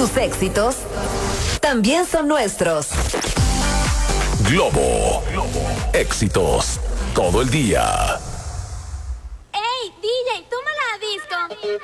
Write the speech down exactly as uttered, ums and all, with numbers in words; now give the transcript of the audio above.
Tus éxitos también son nuestros. Globo. Éxitos todo el día. ¡Ey, D J, tú me la disco!